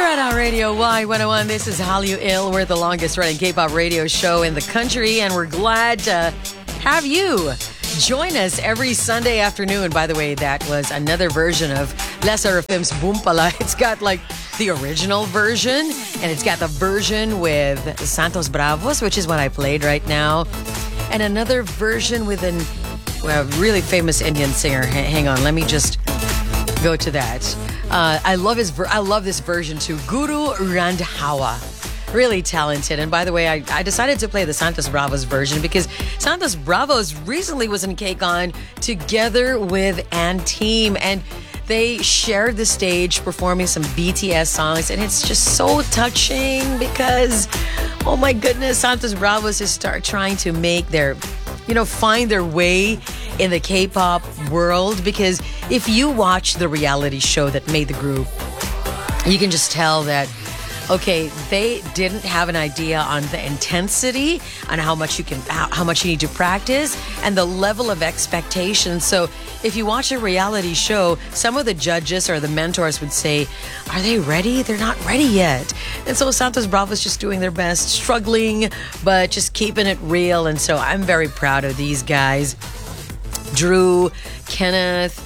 Red Hot Radio Y101. This is Hallyu Ill. We're the longest running K-pop radio show in the country, and we're glad to have you join us every Sunday afternoon. By the way, that was another version of Les Serafim's Boom Pala. It's got like the original version, and it's got the version with Santos Bravos, which is what I played right now, and another version with a really famous Indian singer. Hang on, let me just go to that. I love this version too. Guru Randhawa. Really talented. And by the way, I decided to play the Santos Bravos version because Santos Bravos recently was in KCON together with Anteam, and they shared the stage performing some BTS songs, and it's just so touching because, oh my goodness, Santos Bravos is trying to make their, find their way in the K-pop world, because if you watch the reality show that made the group, you can just tell that, okay, they didn't have an idea on the intensity, on how much you need to practice, and the level of expectation. So if you watch a reality show, some of the judges or the mentors would say, are they ready? They're not ready yet. And so Santos Bravos just doing their best, struggling, but just keeping it real. And so I'm very proud of these guys. Drew, Kenneth,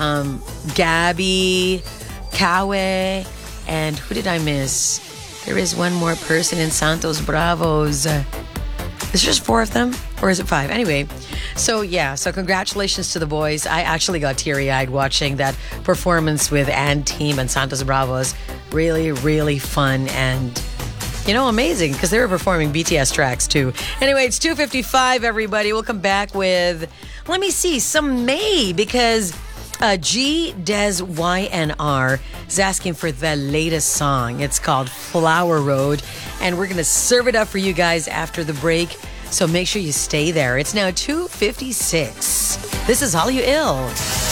Gabby, Kawe, and who did I miss? There is one more person in Santos Bravos. Is there just 4 of them? Or is it 5? Anyway, so congratulations to the boys. I actually got teary-eyed watching that performance with Anteam and Santos Bravos. Really, really fun and, amazing, because they were performing BTS tracks too. Anyway, it's 2:55, everybody. We'll come back with, let me see, some May, because G Des YNR is asking for the latest song. It's called Flower Road, and we're going to serve it up for you guys after the break, so make sure you stay there. It's now 2:56. This is Hallyu Ill.